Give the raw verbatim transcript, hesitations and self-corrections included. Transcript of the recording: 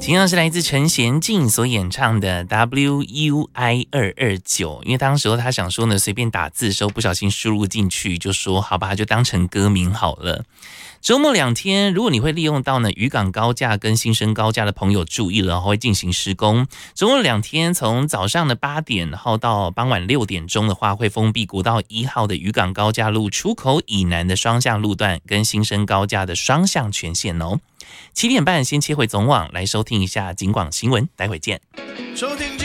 同样是来自陈娴静所演唱的 W U I 二二九，因为当时候他想说呢，随便打字的时候不小心输入进去，就说好吧，就当成歌名好了。周末两天，如果你会利用到呢渔港高架跟新生高架的朋友注意了，会进行施工。周末两天，从早上的八点号到傍晚六点钟的话，会封闭国道一号的渔港高架路出口以南的双向路段跟新生高架的双向全线哦。七点半先切回总网来收听一下警广新闻，待会见。收听